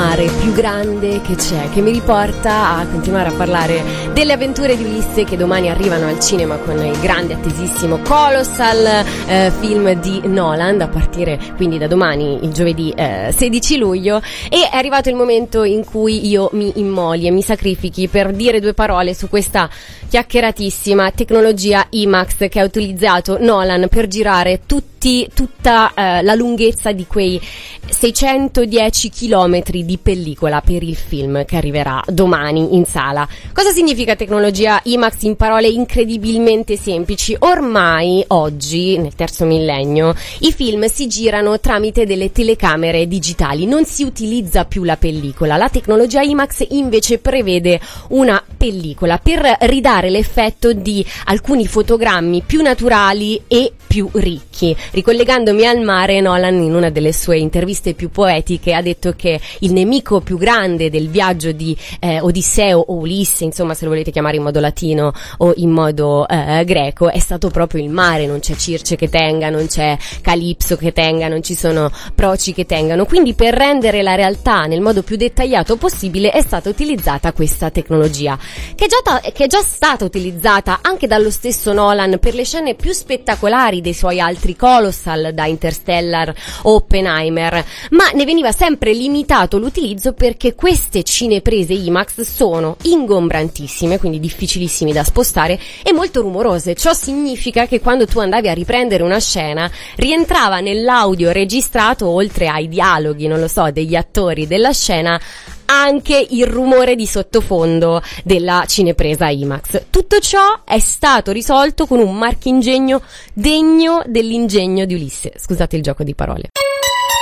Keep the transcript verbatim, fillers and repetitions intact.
mare più grande che c'è, che mi riporta a continuare a parlare delle avventure di Ulisse che domani arrivano al cinema con il grande attesissimo Colossal eh, film di Nolan, a partire quindi da domani, il giovedì eh, sedici luglio. E è arrivato il momento in cui io mi immoli e mi sacrifichi per dire due parole su questa chiacchieratissima tecnologia IMAX che ha utilizzato Nolan per girare tutti, tutta eh, la lunghezza di quei seicentodieci chilometri di pellicola per il film che arriverà domani in sala. Cosa significa tecnologia IMAX in parole incredibilmente semplici? Ormai, oggi, nel terzo millennio, i film si girano tramite delle telecamere digitali, non si utilizza più la pellicola. La tecnologia IMAX invece prevede una pellicola per ridare l'effetto di alcuni fotogrammi più naturali e più ricchi. Ricollegandomi al mare, Nolan in una delle sue interviste più poetiche ha detto che il nemico più grande del viaggio di eh, Odisseo o Ulisse, insomma se lo volete chiamare in modo latino o in modo eh, greco, è stato proprio il mare. Non c'è Circe che tenga, non c'è Calipso che tenga, non ci sono Proci che tengano. Quindi per rendere la realtà nel modo più dettagliato possibile è stata utilizzata questa tecnologia che è già, ta- che è già stata utilizzata anche dallo stesso Nolan per le scene più spettacolari dei suoi altri Colossal, da Interstellar o Oppenheimer, ma ne veniva sempre limitato l'utilizzo perché queste cineprese IMAX sono ingombrantissime, quindi difficilissimi da spostare e molto rumorose. Ciò significa che quando tu andavi a riprendere una scena rientrava nell'audio registrato, oltre ai dialoghi, non lo so, degli attori della scena, anche il rumore di sottofondo della cinepresa IMAX. Tutto ciò è stato risolto con un marchingegno degno dell'ingegno di Ulisse. Scusate il gioco di parole.